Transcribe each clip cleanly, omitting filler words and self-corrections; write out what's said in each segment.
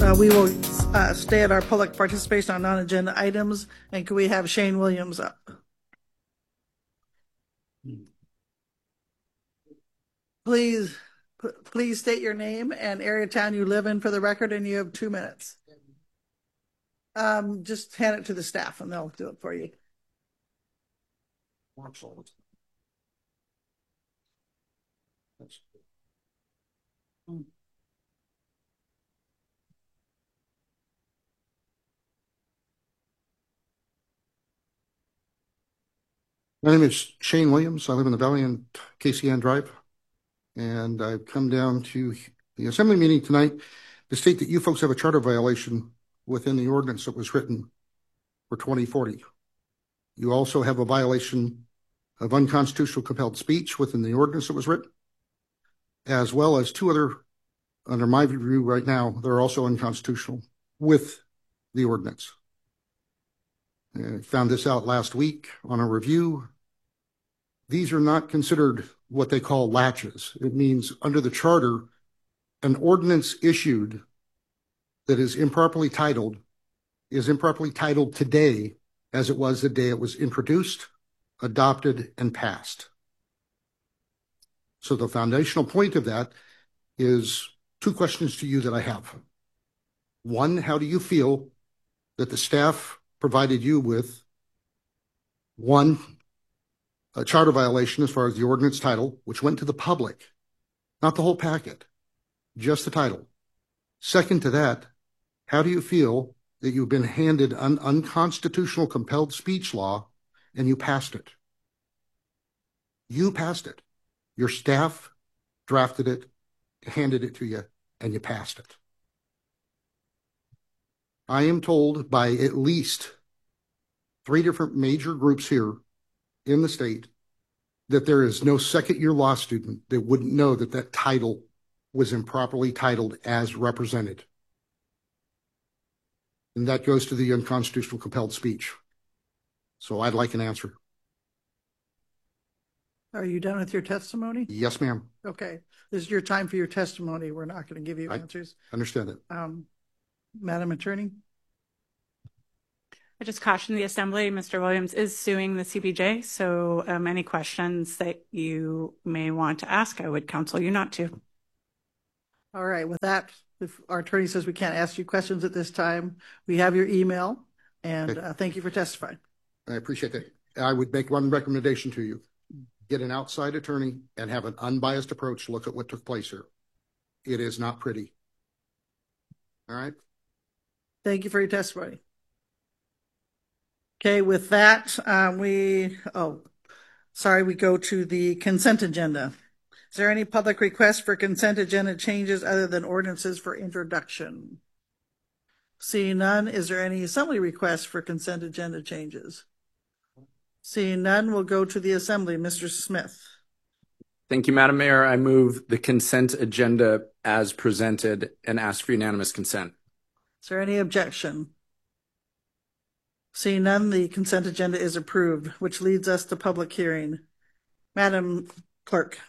We will stay at our public participation on non-agenda items. And can we have Shane Williams up? Please state your name and area town you live in for the record, and you have 2 minutes. Just hand it to the staff and they'll do it for you. My name is Shane Williams. I live in the Valley on Casey Ann Drive. And I've come down to the assembly meeting tonight to state that you folks have a charter violation within the ordinance that was written for 2040. You also have a violation of unconstitutional compelled speech within the ordinance that was written, as well as two other, under my view right now, they're also unconstitutional with the ordinance. I found this out last week on a review. These are not considered what they call latches. It means under the charter, an ordinance issued that is improperly titled today as it was the day it was introduced, adopted, and passed. So the foundational point of that is two questions to you that I have. One, how do you feel that the staff provided you with, one, a charter violation as far as the ordinance title, which went to the public, not the whole packet, just the title. Second to that, how do you feel that you've been handed an unconstitutional compelled speech law and you passed it? You passed it. Your staff drafted it, handed it to you, and you passed it. I am told by at least 3 different major groups here in the state that there is no second-year law student that wouldn't know that that title was improperly titled as represented. And that goes to the unconstitutional compelled speech. So I'd like an answer. Are you done with your testimony? Yes, ma'am. Okay. This is your time for your testimony. We're not going to give you answers. Understand it. Madam Attorney? I just caution the Assembly, Mr. Williams is suing the CBJ, so any questions that you may want to ask, I would counsel you not to. All right. With that, if our attorney says we can't ask you questions at this time, we have your email, and thank you for testifying. I appreciate that. I would make one recommendation to you. Get an outside attorney and have an unbiased approach to look at what took place here. It is not pretty. All right? Thank you for your testimony. Okay, with that, we go to the consent agenda. Is there any public request for consent agenda changes other than ordinances for introduction? Seeing none, is there any assembly requests for consent agenda changes? Seeing none, we'll go to the assembly. Mr. Smith. Thank you, Madam Mayor. I move the consent agenda as presented and ask for unanimous consent. Is there any objection? Seeing none, the consent agenda is approved, which leads us to public hearing. Madam Clerk.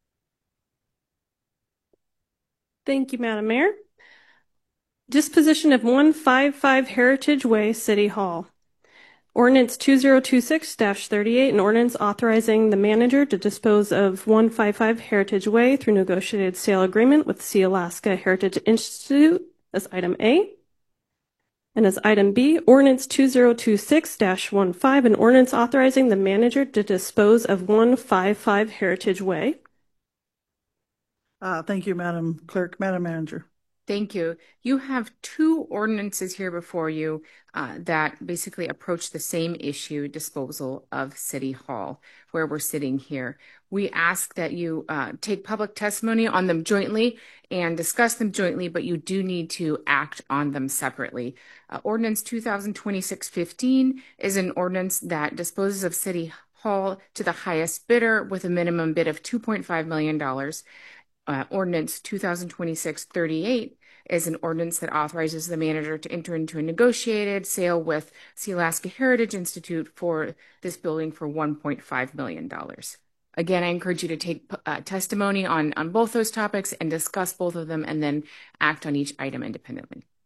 Thank you, Madam Mayor. Disposition of 155 Heritage Way, City Hall. Ordinance 2026-38, an ordinance authorizing the manager to dispose of 155 Heritage Way through negotiated sale agreement with Sealaska Heritage Institute as item A. And as item B, ordinance 2026-15, an ordinance authorizing the manager to dispose of 155 Heritage Way. Thank you, Madam Clerk. Madam Manager. Thank you. You have 2 ordinances here before you that basically approach the same issue, disposal of City Hall, where we're sitting here. We ask that you take public testimony on them jointly and discuss them jointly, but you do need to act on them separately. Ordinance 2026-15 is an ordinance that disposes of City Hall to the highest bidder with a minimum bid of $2.5 million. Ordinance 2026-38 is an ordinance that authorizes the manager to enter into a negotiated sale with Sealaska Heritage Institute for this building for $1.5 million. Again, I encourage you to take testimony on both those topics and discuss both of them and then act on each item independently.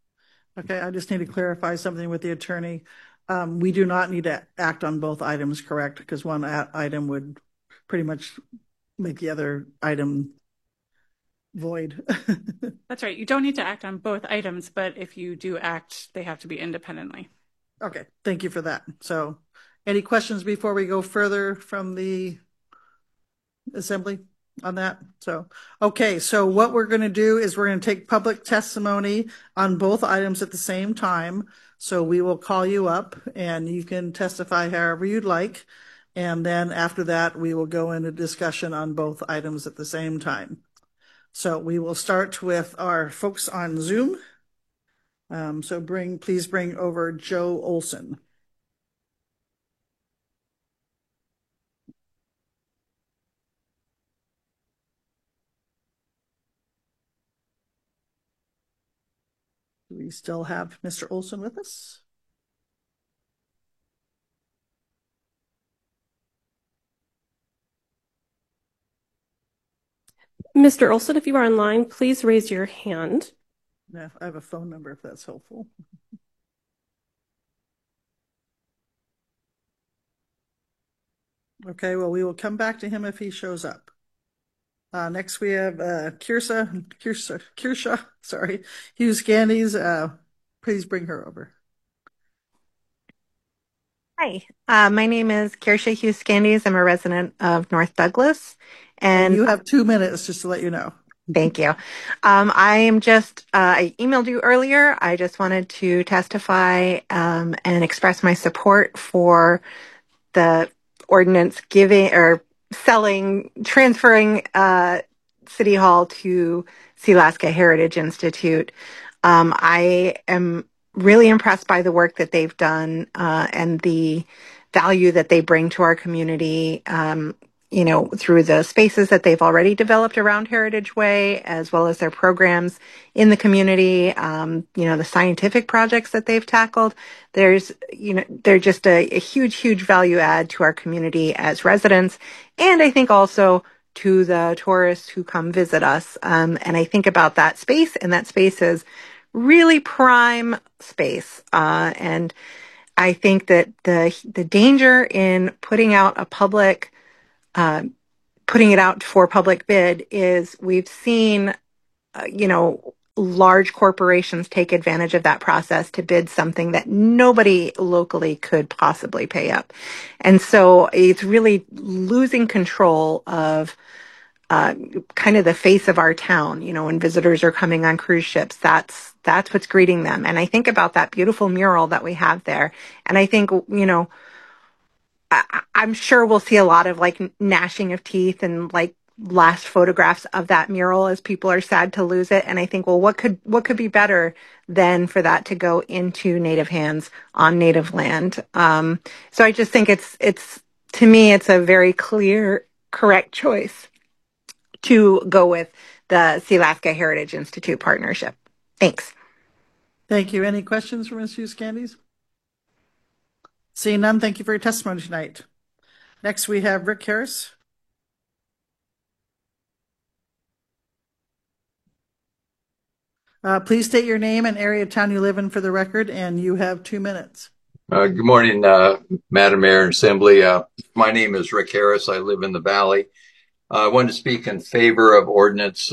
Okay, I just need to clarify something with the attorney. We do not need to act on both items, correct? Because one item would pretty much make the other item void. That's right. You don't need to act on both items, but if you do act, they have to be independently. Okay, thank you for that. So, any questions before we go further from the assembly on that? So, okay, so what we're going to do is we're going to take public testimony on both items at the same time. So we will call you up and you can testify however you'd like. And then after that, we will go into discussion on both items at the same time. So we will start with our folks on Zoom. So please bring over Joe Olson. Do we still have Mr. Olson with us? Mr. Olson, if you are online, please raise your hand. No, I have a phone number if that's helpful. Okay, well, we will come back to him if he shows up. Next we have Kirsha, sorry, Hughes Gandes. Please bring her over. Hi, my name is Kirsha Hughes Gandes. I'm a resident of North Douglas. And you have 2 minutes, just to let you know. Thank you. I emailed you earlier. I just wanted to testify and express my support for the ordinance transferring City Hall to Sealaska Heritage Institute. I am really impressed by the work that they've done and the value that they bring to our community, through the spaces that they've already developed around Heritage Way, as well as their programs in the community, the scientific projects that they've tackled. They're just a huge, huge value add to our community as residents. And I think also to the tourists who come visit us. And I think about that space, and that space is really prime space. And I think that the danger in putting it out for public bid is we've seen, large corporations take advantage of that process to bid something that nobody locally could possibly pay up. And so it's really losing control of kind of the face of our town. When visitors are coming on cruise ships, that's what's greeting them. And I think about that beautiful mural that we have there. And I think, I'm sure we'll see a lot of gnashing of teeth and last photographs of that mural as people are sad to lose it. And I think, well, what could be better than for that to go into Native hands on Native land? So I just think to me, it's a very clear, correct choice to go with the Sealaska Heritage Institute partnership. Thanks. Thank you. Any questions for Ms. Hughes Gandes? Seeing none, thank you for your testimony tonight. Next, we have Rick Harris. Please state your name and area of town you live in for the record, and you have 2 minutes. Good morning, Madam Mayor and Assembly. My name is Rick Harris. I live in the Valley. I wanted to speak in favor of Ordinance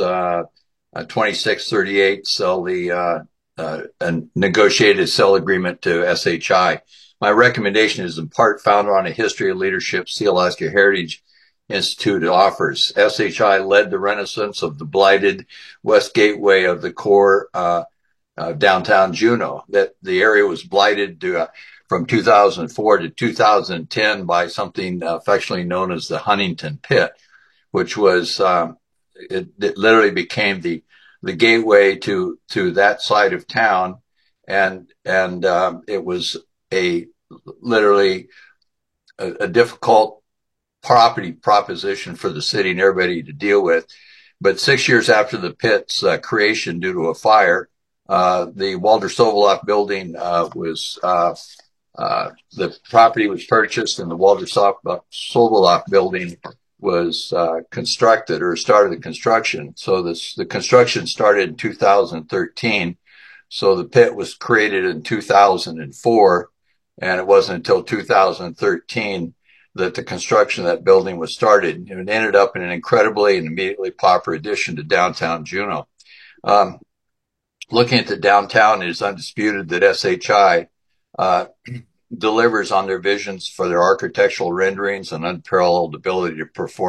2638, sell the negotiated sell agreement to SHI. My recommendation is in part founded on a history of leadership Sealaska Heritage Institute offers. SHI led the renaissance of the blighted West Gateway of the core downtown Juneau. That the area was blighted from 2004 to 2010 by something affectionately known as the Huntington Pit, which was it literally became the gateway to that side of town, and it was literally a difficult property proposition for the city and everybody to deal with. But 6 years after the pit's creation due to a fire, the Walter Sovoloff building the property was purchased, and the Walter Sovoloff building was constructed or started the construction. So the construction started in 2013. So the pit was created in 2004, and it wasn't until 2013 that the construction of that building was started. And it ended up in an incredibly and immediately popular addition to downtown Juneau. Looking at the downtown, it is undisputed that SHI delivers on their visions for their architectural renderings and unparalleled ability to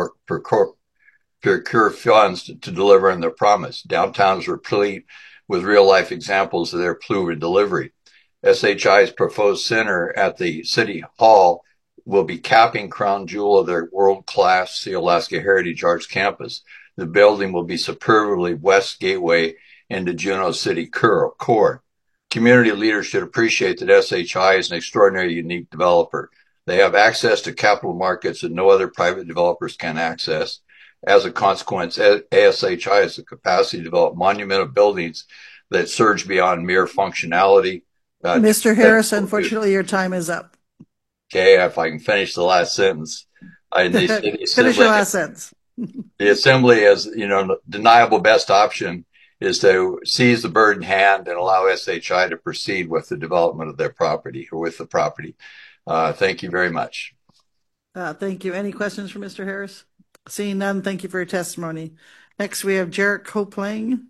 procure funds to deliver on their promise. Downtown is replete with real-life examples of their proven delivery. SHI's proposed center at the City Hall will be capping crown jewel of their world-class Sealaska Heritage Arts campus. The building will be superbly west gateway into Juneau City core. Community leaders should appreciate that SHI is an extraordinary, unique developer. They have access to capital markets that no other private developers can access. As a consequence, ASHI has the capacity to develop monumental buildings that surge beyond mere functionality. Mr. Harris, unfortunately, your time is up. Okay, if I can finish the last sentence. Finish your last sentence. The assembly, as you know, deniable best option is to seize the bird in hand and allow SHI to proceed with the development of their property or with the property. Thank you very much. Thank you. Any questions for Mr. Harris? Seeing none, thank you for your testimony. Next, we have Jarrett Coplang.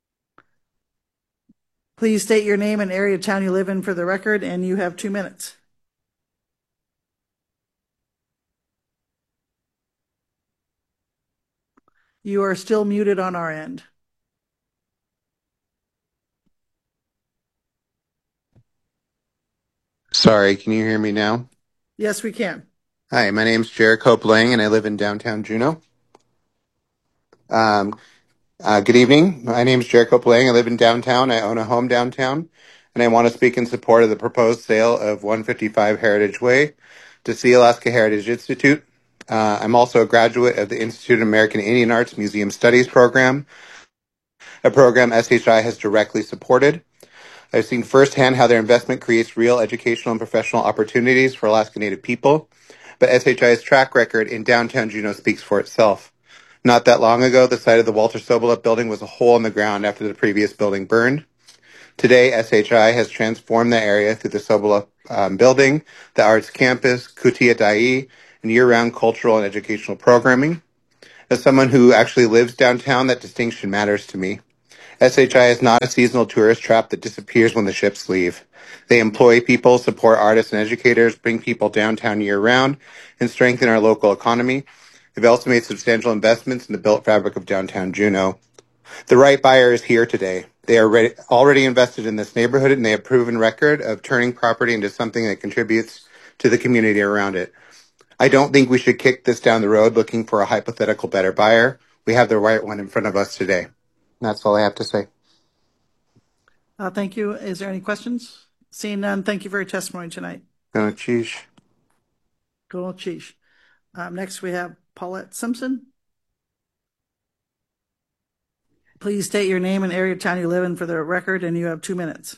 Please state your name and area of town you live in for the record, and you have 2 minutes. You are still muted on our end. Sorry, can you hear me now? Yes, we can. Hi, my name's Jarrett Coplang, and I live in downtown Juneau. Good evening. My name's Jarrett Coplang. I live in downtown. I own a home downtown, and I want to speak in support of the proposed sale of 155 Heritage Way to Sealaska Heritage Institute. I'm also a graduate of the Institute of American Indian Arts Museum Studies program, a program SHI has directly supported. I've seen firsthand how their investment creates real educational and professional opportunities for Alaska Native people, but SHI's track record in downtown Juneau speaks for itself. Not that long ago, the site of the Walter Soboleff building was a hole in the ground after the previous building burned. Today, SHI has transformed the area through the Soboleff building, the arts campus, Kutia Dai, and year-round cultural and educational programming. As someone who actually lives downtown, that distinction matters to me. SHI is not a seasonal tourist trap that disappears when the ships leave. They employ people, support artists and educators, bring people downtown year-round, and strengthen our local economy. They've also made substantial investments in the built fabric of downtown Juneau. The right buyer is here today. They are already invested in this neighborhood, and they have proven record of turning property into something that contributes to the community around it. I don't think we should kick this down the road looking for a hypothetical better buyer. We have the right one in front of us today. That's all I have to say. Thank you. Is there any questions? Seeing none, thank you for your testimony tonight. Go Chief. Go Chief. Next, we have Paulette Simpson. Please state your name and area of town you live in for the record, and you have 2 minutes.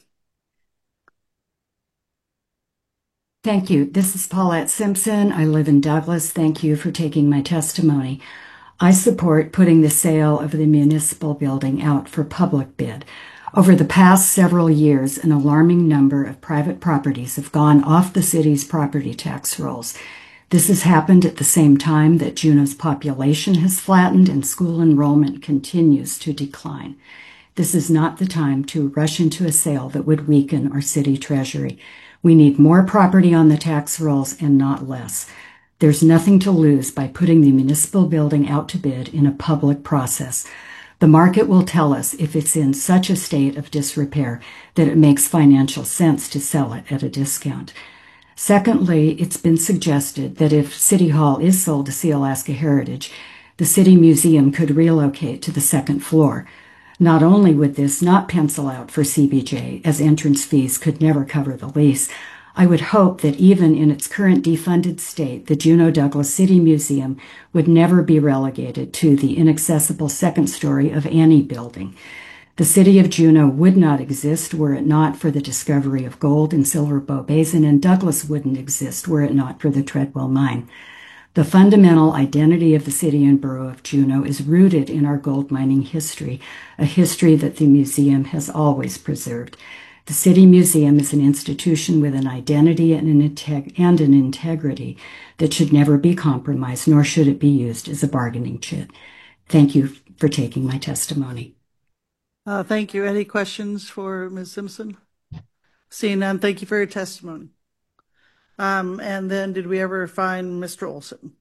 Thank you. This is Paulette Simpson. I live in Douglas. Thank you for taking my testimony. I support putting the sale of the municipal building out for public bid. Over the past several years, an alarming number of private properties have gone off the city's property tax rolls. This has happened at the same time that Juneau's population has flattened and school enrollment continues to decline. This is not the time to rush into a sale that would weaken our city treasury. We need more property on the tax rolls and not less. There's nothing to lose by putting the municipal building out to bid in a public process. The market will tell us if it's in such a state of disrepair that it makes financial sense to sell it at a discount. Secondly, it's been suggested that if City Hall is sold to Sealaska Heritage, the City Museum could relocate to the second floor. Not only would this not pencil out for CBJ, as entrance fees could never cover the lease, I would hope that even in its current defunded state, the Juneau Douglas City Museum would never be relegated to the inaccessible second story of any building. The city of Juneau would not exist were it not for the discovery of gold in Silver Bow Basin, and Douglas wouldn't exist were it not for the Treadwell Mine. The fundamental identity of the city and borough of Juneau is rooted in our gold mining history, a history that the museum has always preserved. The City Museum is an institution with an identity and an integrity that should never be compromised, nor should it be used as a bargaining chip. Thank you for taking my testimony. Thank you. Any questions for Ms. Simpson? Seeing none, thank you for your testimony. And then did we ever find Mr. Olson?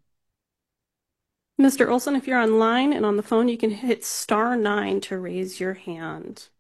Mr. Olson, if you're online and on the phone, you can hit *9 to raise your hand.